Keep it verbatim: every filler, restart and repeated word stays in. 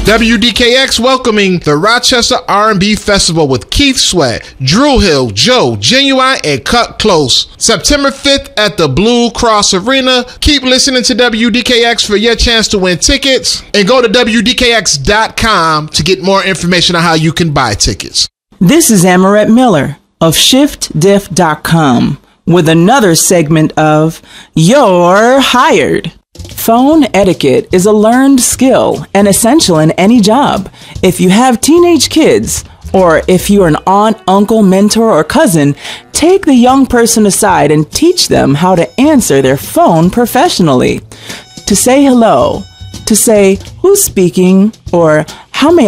W D K X welcoming the Rochester R and B Festival with Keith Sweat, Drew Hill, Joe, Genuine, and Cut Close. September fifth at the Blue Cross Arena. Keep listening to W D K X for your chance to win tickets. And go to W D K X dot com to get more information on how you can buy tickets. This is Amarette Miller of shift diff dot com with another segment of You're Hired. Phone etiquette is a learned skill and essential in any job. If you have teenage kids, or if you're an aunt, uncle, mentor, or cousin, take the young person aside and teach them how to answer their phone professionally. To say hello, to say who's speaking, or how may